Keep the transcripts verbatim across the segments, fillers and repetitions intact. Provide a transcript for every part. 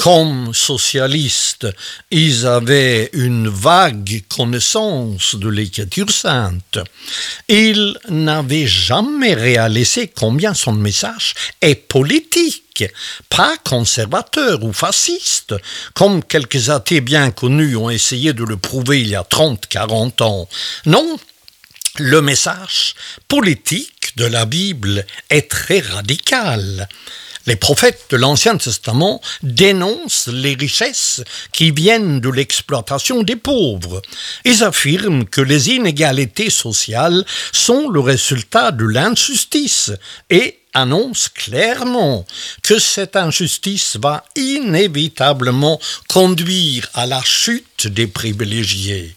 Comme socialistes, ils avaient une vague connaissance de l'Écriture sainte. Ils n'avaient jamais réalisé combien son message est politique, pas conservateur ou fasciste, comme quelques athées bien connus ont essayé de le prouver il y a trente à quarante ans. Non, le message politique de la Bible est très radical. Les prophètes de l'Ancien Testament dénoncent les richesses qui viennent de l'exploitation des pauvres. Ils affirment que les inégalités sociales sont le résultat de l'injustice et annonce clairement que cette injustice va inévitablement conduire à la chute des privilégiés.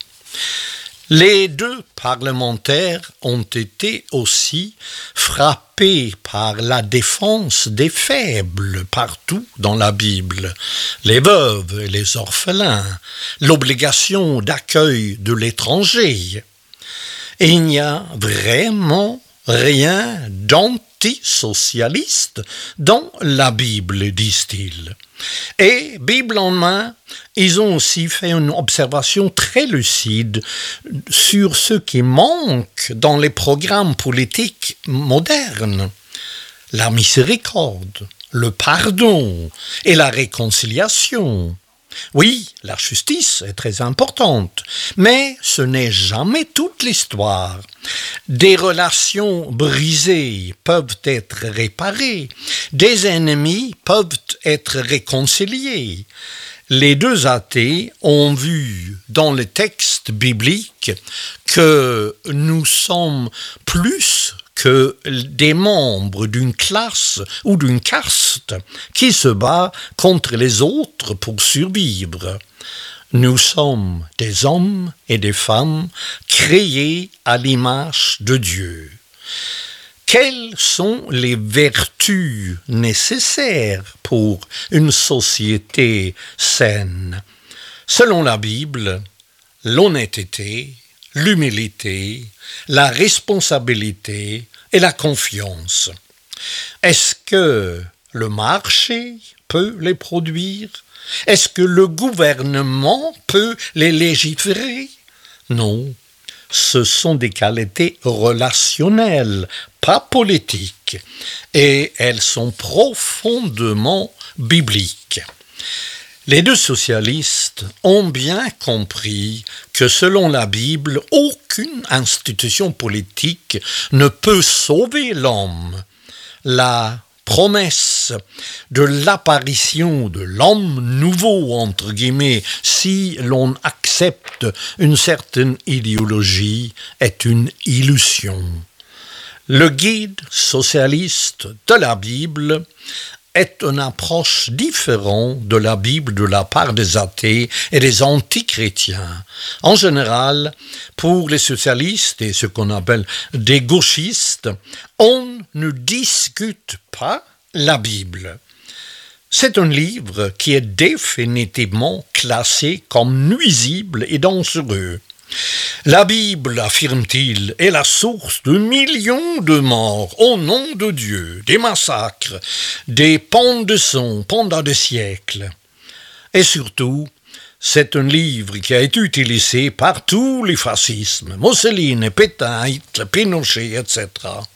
Les deux parlementaires ont été aussi frappés par la défense des faibles partout dans la Bible, les veuves et les orphelins, l'obligation d'accueil de l'étranger. Et il n'y a vraiment rien d'antisocialiste dans la Bible, disent-ils. Et, Bible en main, ils ont aussi fait une observation très lucide sur ce qui manque dans les programmes politiques modernes. La miséricorde, le pardon et la réconciliation. Oui, la justice est très importante, mais ce n'est jamais toute l'histoire. Des relations brisées peuvent être réparées, des ennemis peuvent être réconciliés. Les deux athées ont vu dans le texte biblique que nous sommes plus que des membres d'une classe ou d'une caste qui se bat contre les autres pour survivre. Nous sommes des hommes et des femmes créés à l'image de Dieu. Quelles sont les vertus nécessaires pour une société saine? Selon la Bible, l'honnêteté, l'humilité, la responsabilité et la confiance. Est-ce que le marché peut les produire? Est-ce que le gouvernement peut les légiférer? Non, ce sont des qualités relationnelles, pas politiques, et elles sont profondément bibliques. Les deux socialistes ont bien compris que selon la Bible, aucune institution politique ne peut sauver l'homme. La promesse de l'apparition de l'homme nouveau, entre guillemets, si l'on accepte une certaine idéologie, est une illusion. Le guide socialiste de la Bible est une approche différente de la Bible de la part des athées et des antichrétiens. En général, pour les socialistes et ce qu'on appelle des gauchistes, on ne discute pas la Bible. C'est un livre qui est définitivement classé comme nuisible et dangereux. La Bible, affirme-t-il, est la source de millions de morts au nom de Dieu, des massacres, des pentes de sang pendant des siècles. Et surtout, c'est un livre qui a été utilisé par tous les fascismes, Mussolini, Pétain, Hitler, Pinochet, et cetera.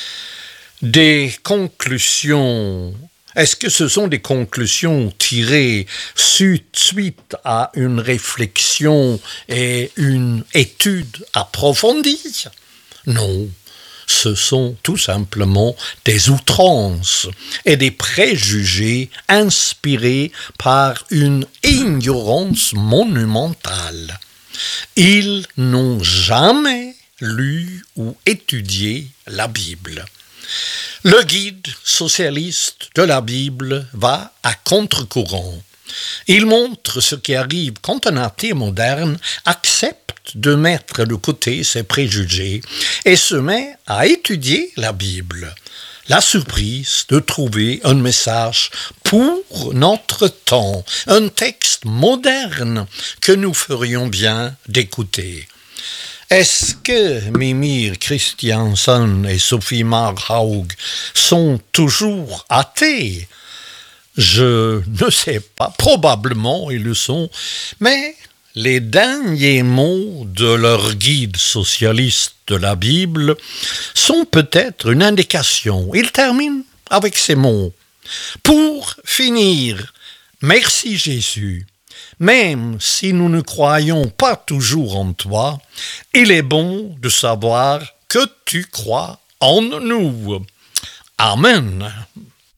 Des conclusions. Est-ce que ce sont des conclusions tirées suite à une réflexion et une étude approfondie? Non, ce sont tout simplement des outrances et des préjugés inspirés par une ignorance monumentale. Ils n'ont jamais lu ou étudié la Bible. Le guide socialiste de la Bible va à contre-courant. Il montre ce qui arrive quand un athée moderne accepte de mettre de côté ses préjugés et se met à étudier la Bible. La surprise de trouver un message pour notre temps, un texte moderne que nous ferions bien d'écouter. Est-ce que Mimir Christiansen et Sophie Marhaug sont toujours athées? Je ne sais pas, probablement ils le sont, mais les derniers mots de leur guide socialiste de la Bible sont peut-être une indication. Il termine avec ces mots. Pour finir, merci Jésus. Même si nous ne croyons pas toujours en toi, il est bon de savoir que tu crois en nous. Amen.